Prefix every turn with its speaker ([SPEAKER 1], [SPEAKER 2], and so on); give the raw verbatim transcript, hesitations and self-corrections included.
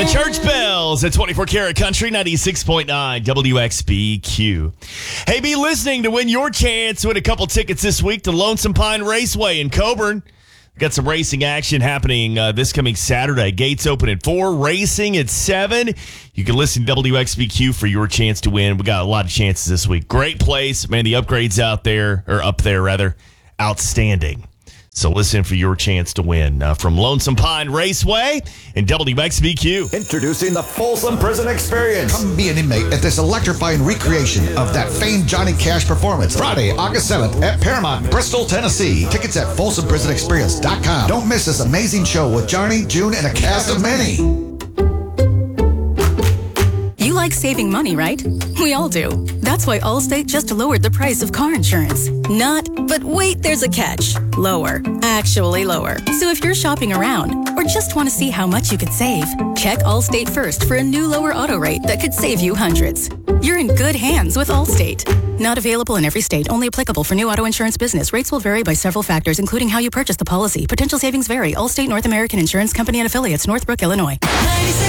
[SPEAKER 1] The Church Bells at twenty-four Karat Country, ninety-six point nine W X B Q. Hey, be listening to win your chance to win a couple tickets this week to Lonesome Pine Raceway in Coburn. Got some racing action happening uh, this coming Saturday. Gates open at four, racing at seven. You can listen to W X B Q for your chance to win. We got a lot of chances this week. Great place. Man, the upgrades out there, or up there rather, outstanding. So listen for your chance to win uh, from Lonesome Pine Raceway and W X B Q.
[SPEAKER 2] Introducing the Folsom Prison Experience.
[SPEAKER 3] Come be an inmate at this electrifying recreation of that famed Johnny Cash performance. Friday, August seventh at Paramount, Bristol, Tennessee. Tickets at folsom prison experience dot com. Don't miss this amazing show with Johnny, June, and a cast of many.
[SPEAKER 4] You like saving money, right? We all do. That's why Allstate just lowered the price of car insurance. Not, but wait, there's a catch. Lower. Actually lower. So if you're shopping around or just want to see how much you could save, check Allstate first for a new lower auto rate that could save you hundreds. You're in good hands with Allstate. Not available in every state. Only applicable for new auto insurance business. Rates will vary by several factors, including how you purchase the policy. Potential savings vary. Allstate North American Insurance Company and Affiliates, Northbrook, Illinois.